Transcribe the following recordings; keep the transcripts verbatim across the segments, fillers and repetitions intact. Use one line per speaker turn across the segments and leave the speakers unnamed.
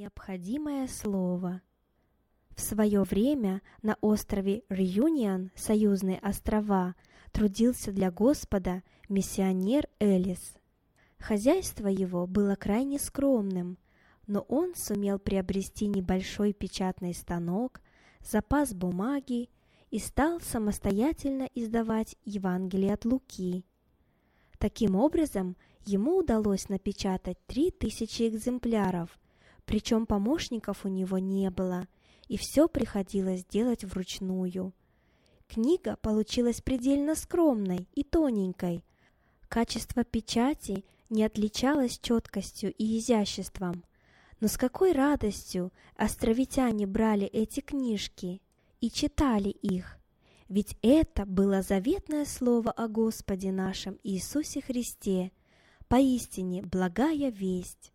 Необходимое слово. В свое время на острове Реюнион, Союзные острова, трудился для Господа миссионер Эллис. Хозяйство его было крайне скромным, но он сумел приобрести небольшой печатный станок, запас бумаги и стал самостоятельно издавать Евангелие от Луки. Таким образом, ему удалось напечатать три тысячи экземпляров, причем помощников у него не было, и все приходилось делать вручную. Книга получилась предельно скромной и тоненькой. Качество печати не отличалось четкостью и изяществом. Но с какой радостью островитяне брали эти книжки и читали их, ведь это было заветное слово о Господе нашем Иисусе Христе, поистине благая весть.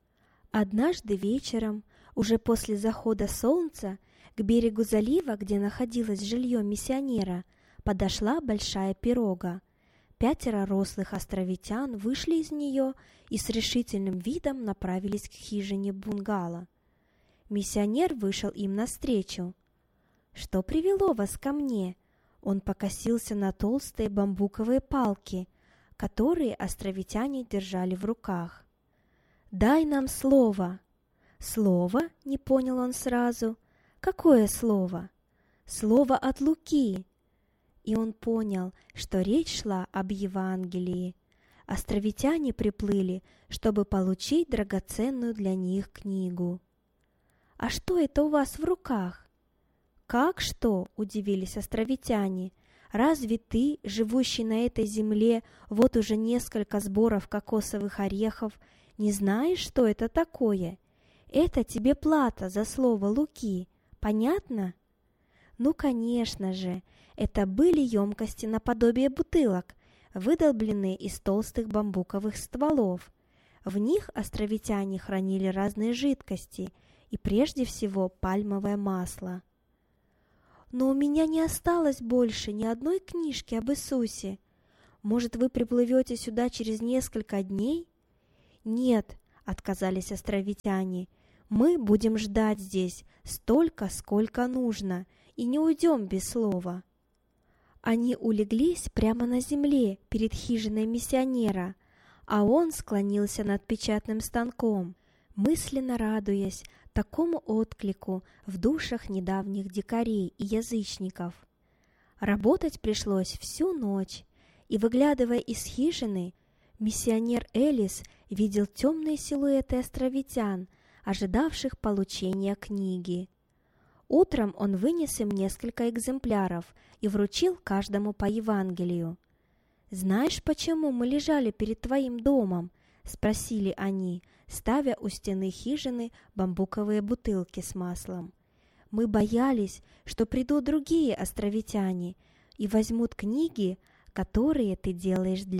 Однажды вечером, уже после захода солнца, к берегу залива, где находилось жилье миссионера, подошла большая пирога. Пятеро рослых островитян вышли из нее и с решительным видом направились к хижине бунгало. Миссионер вышел им навстречу. «Что привело вас ко мне?» Он покосился на толстые бамбуковые палки, которые островитяне держали в руках. «Дай нам слово!» «Слово?» — не понял он сразу. «Какое слово?» «Слово от Луки!» И он понял, что речь шла об Евангелии. Островитяне приплыли, чтобы получить драгоценную для них книгу. «А что это у вас в руках?» «Как что?» — удивились островитяне. «Разве ты, живущий на этой земле вот уже несколько сборов кокосовых орехов, не знаешь, что это такое? Это тебе плата за слово Луки, понятно?» Ну, конечно же, это были емкости наподобие бутылок, выдолбленные из толстых бамбуковых стволов. В них островитяне хранили разные жидкости и прежде всего пальмовое масло. «Но у меня не осталось больше ни одной книжки об Иисусе. Может, вы приплывете сюда через несколько дней?» «Нет», — отказались островитяне, — «мы будем ждать здесь столько, сколько нужно, и не уйдем без слова». Они улеглись прямо на земле перед хижиной миссионера, а он склонился над печатным станком, мысленно радуясь такому отклику в душах недавних дикарей и язычников. Работать пришлось всю ночь, и, выглядывая из хижины, миссионер Эллис видел темные силуэты островитян, ожидавших получения книги. Утром он вынес им несколько экземпляров и вручил каждому по Евангелию. «Знаешь, почему мы лежали перед твоим домом?» — спросили они, ставя у стены хижины бамбуковые бутылки с маслом. «Мы боялись, что придут другие островитяне и возьмут книги, которые ты делаешь для